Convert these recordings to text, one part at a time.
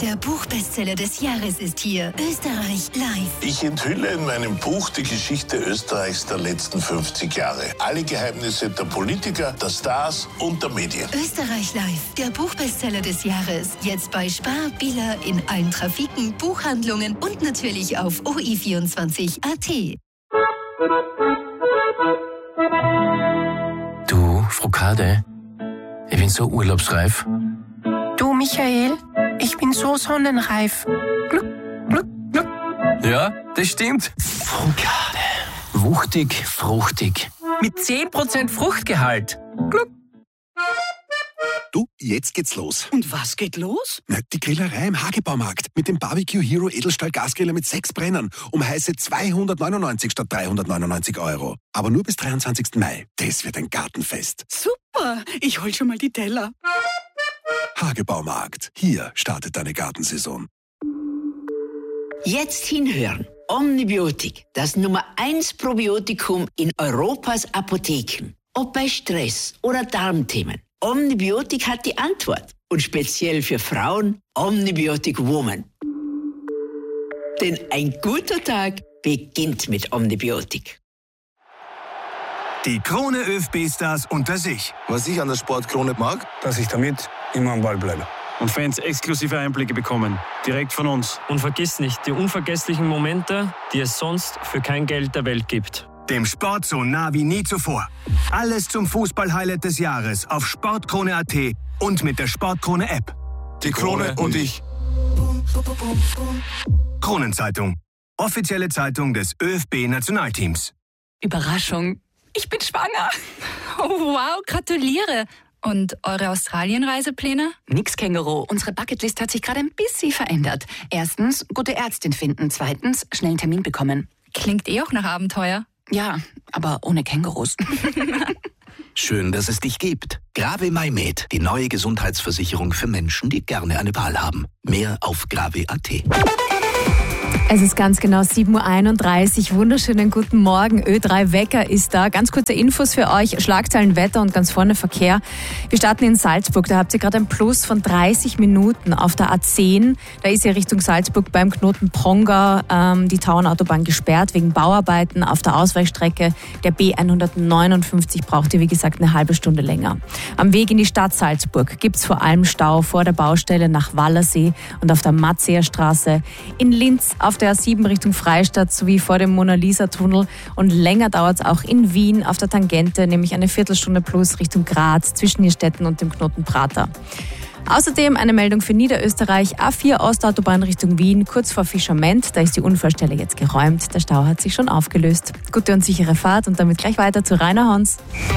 Der Buchbestseller des Jahres ist hier. Österreich live. Ich enthülle in meinem Buch die Geschichte Österreichs der letzten 50 Jahre. Alle Geheimnisse der Politiker, der Stars und der Medien. Österreich live. Der Buchbestseller des Jahres. Jetzt bei Spar, Billa, in allen Trafiken, Buchhandlungen und natürlich auf OI24.at. Du, Frokade, ich bin so urlaubsreif. Du, Michael, ich bin so sonnenreif. Gluck, gluck, gluck. Ja, das stimmt. Frokade. Wuchtig, fruchtig. Mit 10% Fruchtgehalt. Gluck. Du, jetzt geht's los. Und was geht los? Na, die Grillerei im Hagebaumarkt mit dem Barbecue Hero Edelstahl Gasgriller mit 6 Brennern um heiße 299 statt 399 €. Aber nur bis 23. Mai. Das wird ein Gartenfest. Super, ich hol schon mal die Teller. Hagebaumarkt. Hier startet deine Gartensaison. Jetzt hinhören. Omnibiotik, das Nummer 1 Probiotikum in Europas Apotheken. Ob bei Stress oder Darmthemen. Omnibiotik hat die Antwort. Und speziell für Frauen, Omnibiotik Woman. Denn ein guter Tag beginnt mit Omnibiotik. Die Krone ÖFB-Stars unter sich. Was ich an der Sportkrone mag, dass ich damit immer am Ball bleibe. Und Fans exklusive Einblicke bekommen, direkt von uns. Und vergiss nicht, die unvergesslichen Momente, die es sonst für kein Geld der Welt gibt. Dem Sport so nah wie nie zuvor. Alles zum Fußball-Highlight des Jahres auf sportkrone.at und mit der Sportkrone-App. die Krone und ich. Kronenzeitung. Offizielle Zeitung des ÖFB-Nationalteams. Überraschung. Ich bin schwanger. Oh, wow, gratuliere. Und eure Australien-Reisepläne? Nix, Känguru. Unsere Bucketlist hat sich gerade ein bisschen verändert. Erstens, gute Ärztin finden. Zweitens, schnell einen Termin bekommen. Klingt auch nach Abenteuer. Ja, aber ohne Kängurus. Schön, dass es dich gibt. Grave MyMed, die neue Gesundheitsversicherung für Menschen, die gerne eine Wahl haben. Mehr auf grave.at. Es ist ganz genau 7.31 Uhr. Wunderschönen guten Morgen. Ö3 Wecker ist da. Ganz kurze Infos für euch. Schlagzeilen, Wetter und ganz vorne Verkehr. Wir starten in Salzburg. Da habt ihr gerade ein Plus von 30 Minuten auf der A10. Da ist ja Richtung Salzburg beim Knoten Pongau die Tauernautobahn gesperrt wegen Bauarbeiten auf der Ausweichstrecke. Der B159 braucht ihr, wie gesagt, eine halbe Stunde länger. Am Weg in die Stadt Salzburg gibt's vor allem Stau vor der Baustelle nach Wallersee und auf der Matzeer Straße. In Linz auf der A7 Richtung Freistadt sowie vor dem Mona-Lisa-Tunnel. Und länger dauert es auch in Wien auf der Tangente, nämlich eine Viertelstunde plus Richtung Graz zwischen Nierstetten und dem Knoten Prater. Außerdem eine Meldung für Niederösterreich. A4 Ostautobahn Richtung Wien, kurz vor Fischament. Da ist die Unfallstelle jetzt geräumt. Der Stau hat sich schon aufgelöst. Gute und sichere Fahrt und damit gleich weiter zu Rainer Hans.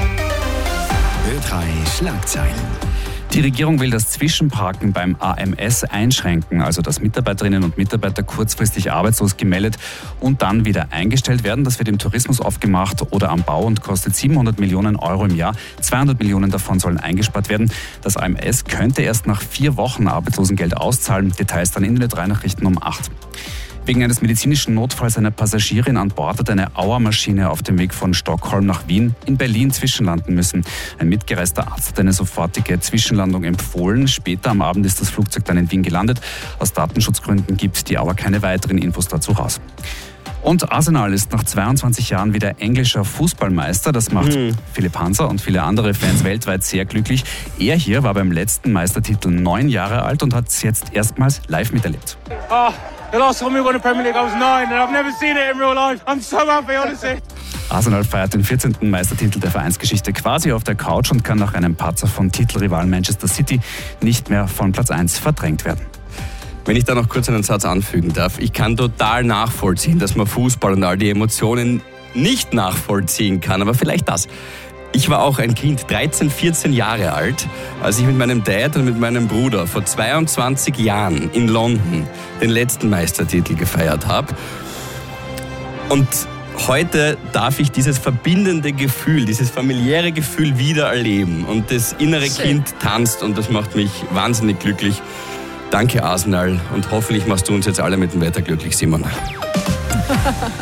Ö3 Schlagzeilen. Die Regierung will das Zwischenparken beim AMS einschränken, also dass Mitarbeiterinnen und Mitarbeiter kurzfristig arbeitslos gemeldet und dann wieder eingestellt werden. Das wird im Tourismus aufgemacht oder am Bau und kostet 700 Millionen € im Jahr. 200 Millionen davon sollen eingespart werden. Das AMS könnte erst nach 4 Wochen Arbeitslosengeld auszahlen. Details dann in den Ö3-Nachrichten um 8. Wegen eines medizinischen Notfalls einer Passagierin an Bord hat eine Auermaschine auf dem Weg von Stockholm nach Wien in Berlin zwischenlanden müssen. Ein mitgereister Arzt hat eine sofortige Zwischenlandung empfohlen. Später am Abend ist das Flugzeug dann in Wien gelandet. Aus Datenschutzgründen gibt die Auer keine weiteren Infos dazu raus. Und Arsenal ist nach 22 Jahren wieder englischer Fußballmeister. Das macht Philipp Hanser und viele andere Fans weltweit sehr glücklich. Er hier war beim letzten Meistertitel 9 Jahre alt und hat es jetzt erstmals live miterlebt. The last time we won the Premier League, I was 9 and I've never seen it in real life. I'm so happy, honestly. Arsenal feiert den 14. Meistertitel der Vereinsgeschichte quasi auf der Couch und kann nach einem Patzer von Titelrivalen Manchester City nicht mehr von Platz 1 verdrängt werden. Wenn ich da noch kurz einen Satz anfügen darf, ich kann total nachvollziehen, dass man Fußball und all die Emotionen nicht nachvollziehen kann, aber vielleicht das. Ich war auch ein Kind, 13, 14 Jahre alt, als ich mit meinem Dad und mit meinem Bruder vor 22 Jahren in London den letzten Meistertitel gefeiert habe. Und heute darf ich dieses verbindende Gefühl, dieses familiäre Gefühl wieder erleben. Und das innere Kind tanzt und das macht mich wahnsinnig glücklich. Danke Arsenal und hoffentlich machst du uns jetzt alle mit dem Wetter glücklich, Simon.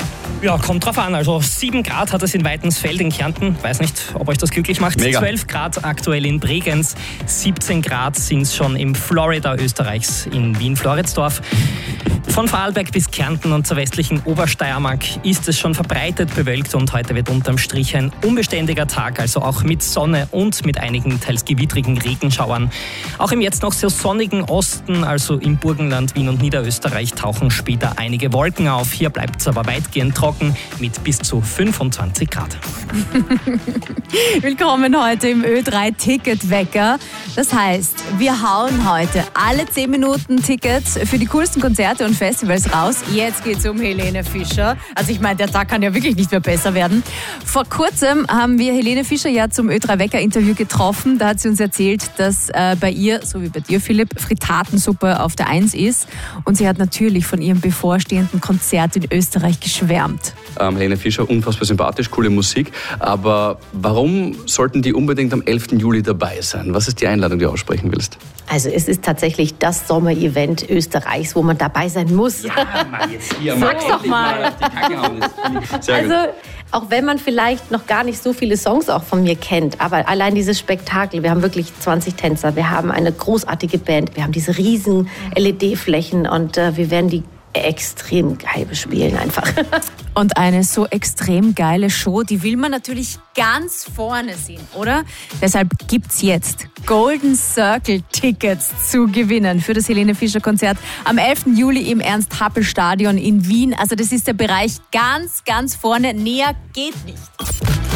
Ja, kommt drauf an. Also 7 Grad hat es in Weitensfeld in Kärnten. Weiß nicht, ob euch das glücklich macht. Mega. 12 Grad aktuell in Bregenz. 17 Grad sind es schon im Florida Österreichs in Wien-Floridsdorf. Von Vorarlberg bis Kärnten und zur westlichen Obersteiermark ist es schon verbreitet bewölkt und heute wird unterm Strich ein unbeständiger Tag, also auch mit Sonne und mit einigen teils gewittrigen Regenschauern. Auch im jetzt noch sehr sonnigen Osten, also im Burgenland, Wien und Niederösterreich, tauchen später einige Wolken auf. Hier bleibt es aber weitgehend trocken mit bis zu 25 Grad. Willkommen heute im Ö3 Ticketwecker. Das heißt, wir hauen heute alle 10 Minuten Tickets für die coolsten Konzerte und Festivals raus. Jetzt geht's um Helene Fischer. Also ich meine, der Tag kann ja wirklich nicht mehr besser werden. Vor kurzem haben wir Helene Fischer ja zum Ö3 Wecker Interview getroffen. Da hat sie uns erzählt, dass bei ihr, so wie bei dir Philipp, Frittatensuppe auf der 1 ist. Und sie hat natürlich von ihrem bevorstehenden Konzert in Österreich geschwärmt. Helene Fischer, unfassbar sympathisch, coole Musik. Aber warum sollten die unbedingt am 11. Juli dabei sein? Was ist die Einladung, die du aussprechen willst? Also es ist tatsächlich das Sommerevent Österreichs, wo man dabei sein muss. Ja, Mann, jetzt hier. Sag's doch mal. Also auch wenn man vielleicht noch gar nicht so viele Songs auch von mir kennt, aber allein dieses Spektakel, wir haben wirklich 20 Tänzer, wir haben eine großartige Band, wir haben diese riesen LED-Flächen und wir werden die extrem geil bespielen einfach. Und eine so extrem geile Show, die will man natürlich ganz vorne sehen, oder? Deshalb gibt's jetzt Golden Circle Tickets zu gewinnen für das Helene Fischer Konzert am 11. Juli im Ernst-Happel-Stadion in Wien. Also das ist der Bereich ganz, ganz vorne. Näher geht nicht.